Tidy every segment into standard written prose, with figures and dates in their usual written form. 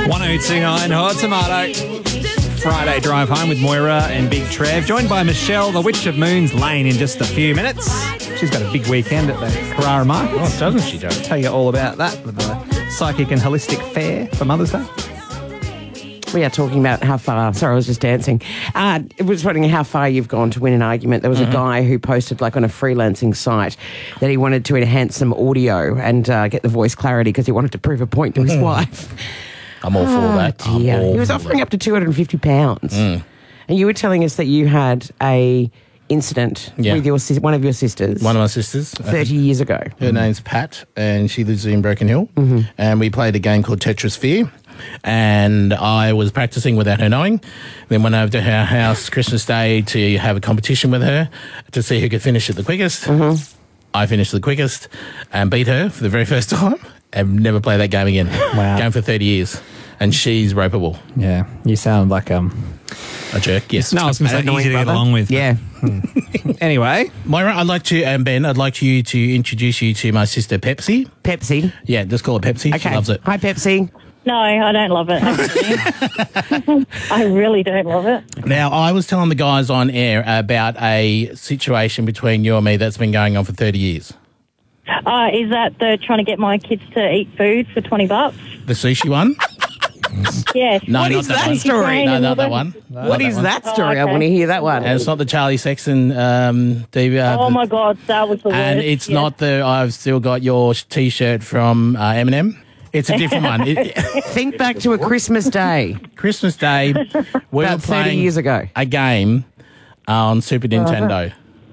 1029 Hot Tomato. Friday drive home with Moira and Big Trev, joined by Michelle, the Witch of Moons Lane, in just a few minutes. She's got a big weekend at the Carrara Market. Oh, doesn't she, Joe? Tell you all about that with the Psychic and Holistic Fair for Mother's Day. We are talking about how far... Sorry, I was just dancing. I was wondering how far you've gone to win an argument. There was a guy who posted, like, on a freelancing site that he wanted to enhance some audio and get the voice clarity because he wanted to prove a point to his wife. I'm all for that. Dear. He was offering up to £250. And you were telling us that you had a incident with your one of your sisters. One of my sisters. 30 years ago. Her name's Pat, and she lives in Broken Hill. And we played a game called Tetrasphere. And I was practicing without her knowing. Then went over to her house Christmas Day to have a competition with her to see who could finish it the quickest. I finished the quickest and beat her for the very first time and never play that game again. Wow. Game for 30 years. And she's ropeable. Yeah, you sound like a jerk, yes. No, I was going to say easy to get along with. Yeah. Anyway. Moira, I'd like to, and Ben, I'd like you to introduce you to my sister Pepsi. Pepsi. Yeah, just call her Pepsi. Okay. She loves it. Hi, Pepsi. No, I don't love it. Actually. I really don't love it. Now, I was telling the guys on air about a situation between you and me that's been going on for 30 years. Is that the trying to get my kids to eat food for $20? The sushi one? Yes. No, What not is that one. story? No, not that one. What is that story? Oh, I okay. want to hear that one. And it's not the Charlie Sexton Oh my God, that was the worst. and it's Yes. not the I've still got your T-shirt from Eminem. It's a different one. Think back to a Christmas day Christmas Day, we about were 30 playing years ago. a game on Super Nintendo.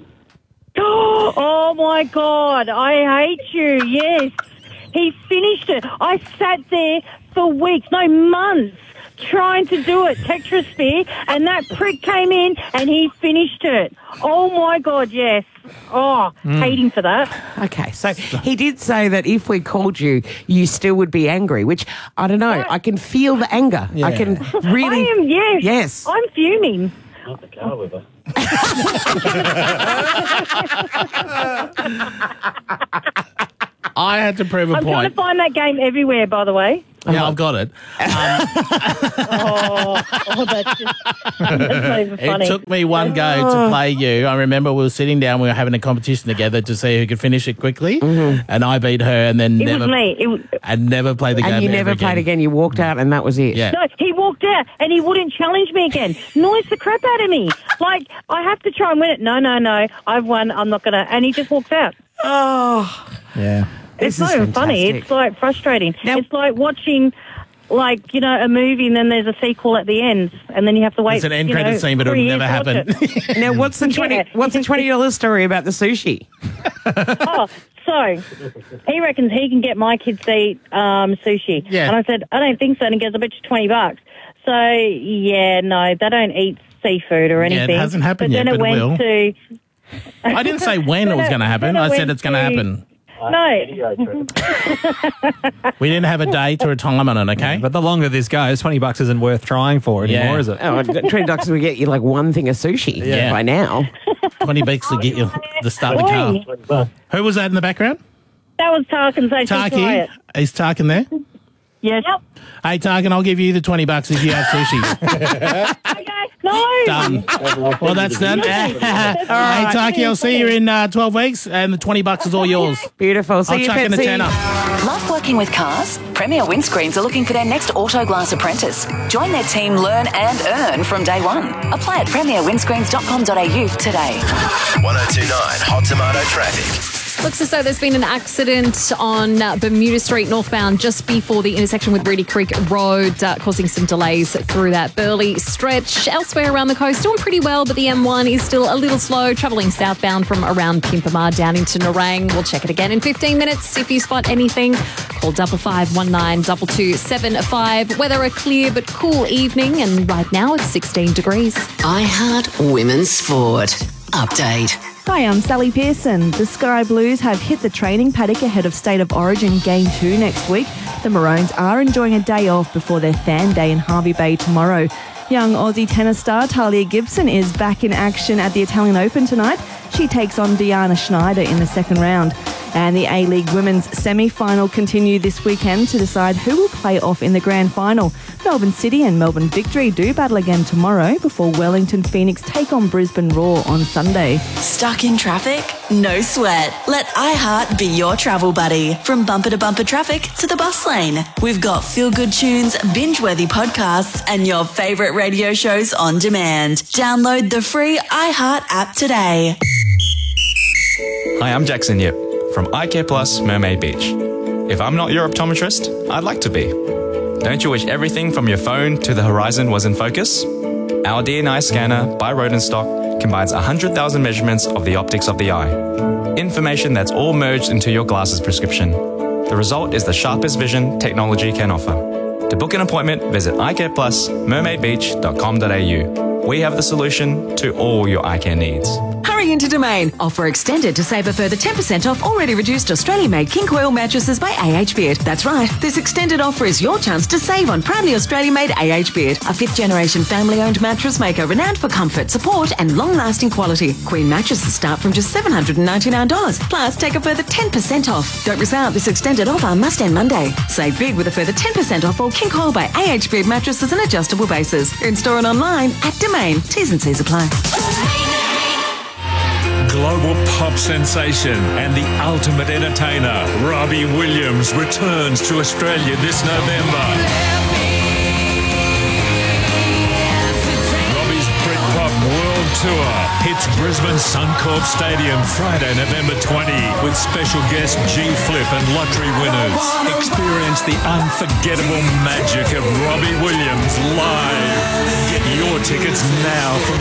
Oh my God, I hate you. Yes. He finished it. I sat there for weeks, no months, trying to do it, Tetrasphere, and that prick came in and he finished it. Oh my God, yes. Oh, hate him for that. Okay, so he did say that if we called you, you still would be angry, which, I don't know, I can feel the anger. Yeah. I can really... I am, yes. Yes. I'm fuming. Not the car with her. I had to prove a I'm trying to point. find that game everywhere, by the way. Yeah, I've got it. That's not even funny. It took me one go to play you. I remember we were sitting down, we were having a competition together to see who could finish it quickly, and I beat her, and then It was me. and never played the game. And you never ever played again. You walked out and that was it. Yeah. No, he walked out and he wouldn't challenge me again. Noise the crap out of me. Like, I have to try and win it. No, I've won. I'm not going to. And he just walks out. Oh, Yeah. It's this not is even funny. fantastic. It's like frustrating. Now- It's like watching, like, a movie and then there's a sequel at the end and then you have to wait. It's an end credit scene, but it'll 3 never years to watch happen. it. Now, what's the $20 story about the sushi? Oh, so he reckons he can get my kids to eat sushi. Yeah. And I said, I don't think so. And he goes, I bet you $20. So, yeah, no, they don't eat seafood or anything. it hasn't happened but yet, then but it it will. went to... I didn't say when it was going to happen. I said it's going to happen. No. We didn't have a date or a time on it, okay? But the longer this goes, $20 isn't worth trying for anymore, Yeah. is it? Oh, $20 will get you like one thing of sushi Yeah. by now. 20 bucks to get you to start the car. Boy, Who was that in the background? that was Tarkin, so just try Tarky. it. Is Tarkin there? Yes. Yep. Hey, Tarkin, I'll give you the $20 if you have sushi. Okay. No. Done. Well, that's done. Hey, Tarky, I'll see you in 12 weeks, and the $20 is all yours. Beautiful. See I'll you, chuck in a Pepsi. tenner. Love working with cars? Premier Windscreens are looking for their next Autoglass apprentice. Join their team, learn and earn from day one. Apply at premierwindscreens.com.au today. 1029 Hot Tomato Traffic. Looks as though there's been an accident on Bermuda Street northbound just before the intersection with Reedy Creek Road, causing some delays through that Burleigh stretch. Elsewhere around the coast, doing pretty well, but the M1 is still a little slow, travelling southbound from around Pimpamar down into Nerang. We'll check it again in 15 minutes. If you spot anything, call 5519 2275. Weather a clear but cool evening, and right now it's 16 degrees. iHeart Women's Sport. Update. Hi, I'm Sally Pearson. The Sky Blues have hit the training paddock ahead of State of Origin Game 2 next week. The Maroons are enjoying a day off before their fan day in Harvey Bay tomorrow. Young Aussie tennis star Talia Gibson is back in action at the Italian Open tonight. She takes on Diana Schneider in the second round. And the A-League Women's semi-final continue this weekend to decide who will play off in the grand final. Melbourne City and Melbourne Victory do battle again tomorrow before Wellington Phoenix take on Brisbane Roar on Sunday. Stuck in traffic? No sweat. Let iHeart be your travel buddy. From bumper to bumper traffic to the bus lane. We've got feel-good tunes, binge-worthy podcasts, and your favourite radio shows on demand. Download the free iHeart app today. Hi, I'm Jackson Yip from iCare Plus Mermaid Beach. If I'm not your optometrist, I'd like to be. Don't you wish everything from your phone to the horizon was in focus? Our DNI scanner by Rodenstock combines 100,000 measurements of the optics of the eye. Information that's all merged into your glasses prescription. The result is the sharpest vision technology can offer. To book an appointment, visit iCarePlus.mermaidbeach.com.au. We have the solution to all your eye care needs. Hurry into Domain. Offer extended to save a further 10% off already reduced Australian-made King Coil mattresses by AH Beard. That's right. This extended offer is your chance to save on proudly Australian-made AH Beard, a fifth-generation family-owned mattress maker renowned for comfort, support and long-lasting quality. Queen mattresses start from just $799. Plus, take a further 10% off. Don't miss out. This extended offer must end Monday. Save big with a further 10% off all King Coil by AH Beard mattresses and adjustable bases. In-store and online at Domain. T's and C's apply. Global pop sensation and the ultimate entertainer, Robbie Williams, returns to Australia this November. Robbie's Britpop World Tour hits Brisbane Suncorp Stadium Friday, November 20, with special guest G-Flip and lottery winners. Experience the unforgettable magic of Robbie Williams live. Get your tickets now from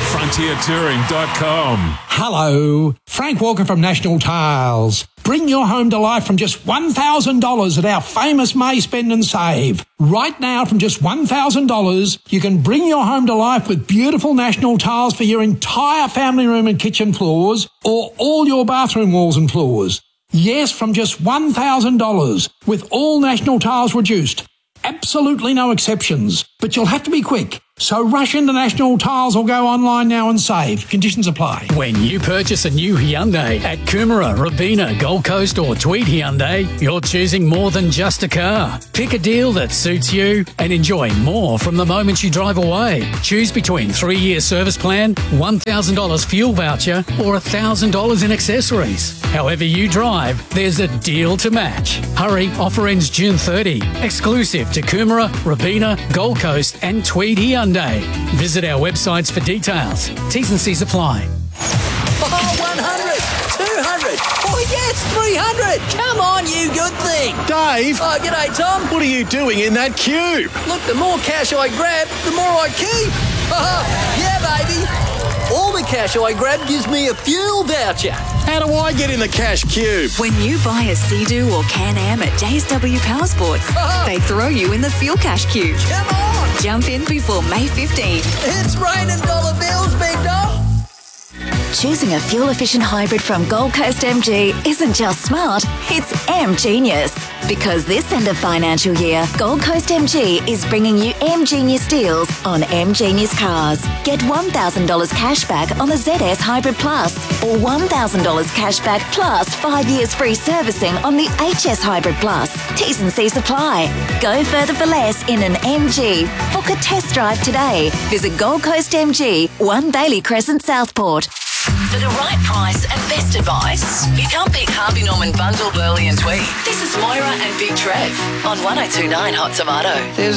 frontiertouring.com. Hello, Frank Walker from National Tiles. Bring your home to life from just $1,000 at our famous May Spend and Save. Right now, from just $1,000, you can bring your home to life with beautiful National Tiles for your entire family room and kitchen floors, or all your bathroom walls and floors. Yes, from just $1,000, with all National Tiles reduced. Absolutely no exceptions, but you'll have to be quick. So rush into National Tiles or go online now and save. Conditions apply. When you purchase a new Hyundai at Coomera, Robina, Gold Coast or Tweed Hyundai, you're choosing more than just a car. Pick a deal that suits you and enjoy more from the moment you drive away. Choose between 3-year service plan, $1,000 fuel voucher or $1,000 in accessories. However you drive, there's a deal to match. Hurry, offer ends June 30. Exclusive to Coomera, Robina, Gold Coast and Tweed Hyundai. Visit our websites for details. T's and C's apply. Oh, 100, 200, oh yes, 300. Come on, you good thing. Dave. Oh, g'day, Tom. What are you doing in that cube? Look, the more cash I grab, the more I keep. Yeah, baby. All the cash I grab gives me a fuel voucher. How do I get in the cash cube? When you buy a Sea-Doo or Can-Am at JSW Power Sports, they throw you in the Fuel Cash Cube. Come on! Jump in before May 15. It's raining dollar bills, big dog. Choosing a fuel-efficient hybrid from Gold Coast MG isn't just smart, it's M-Genius. Because this end of financial year, Gold Coast MG is bringing you M-Genius deals on M-Genius cars. Get $1,000 cash back on the ZS Hybrid Plus or $1,000 cash back plus 5 years free servicing on the HS Hybrid Plus. T's and C's apply. Go further for less in an MG. Book a test drive today. Visit Gold Coast MG, 1 Bailey Crescent, Southport. For the right price and best advice, you can't pick Harvey Norman Bundle, Burley and Tweed. This is Moira and Big Trev on 102.9 Hot Tomato.